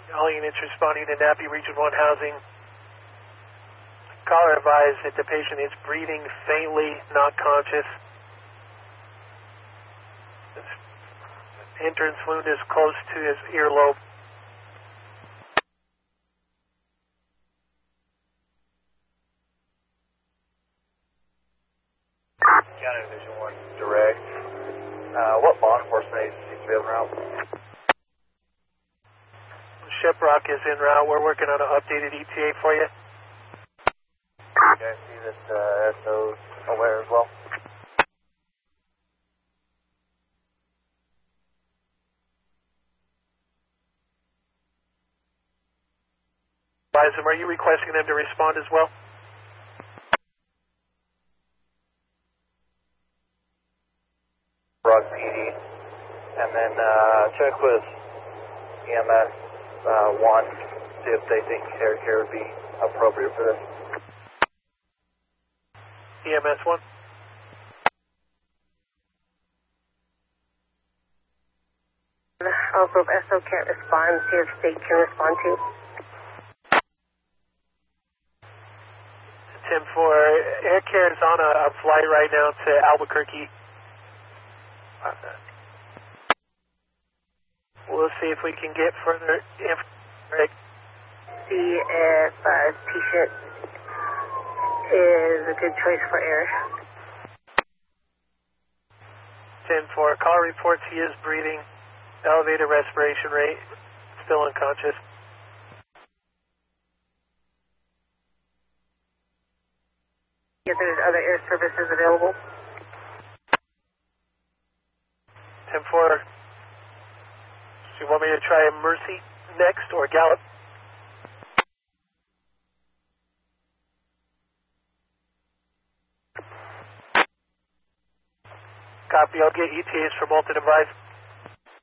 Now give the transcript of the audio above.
All units responding to Nappy Region 1 housing. Caller advised that the patient is breathing faintly, not conscious. His entrance wound is close to his earlobe. County Division 1 direct. What law enforcement agencies do we have around? Shiprock is en route. We're working on an updated ETA for you. Okay, I see that SO's aware as well. Advise them. Are you requesting them to respond as well? Broad PD. And then check with EMS 1, see if they think hair care would be appropriate for this. EMS 1. Also, if SO can't respond, see if state can respond too. 10-4, Air Care is on a flight right now to Albuquerque. We'll see if we can get further information. See if patient is a good choice for air. 10-4, call reports he is breathing, elevated respiration rate, still unconscious. If there's other air services available. 10-4, do you want me to try Mercy next or Gallup? Copy, I'll get ETAs for both and advise.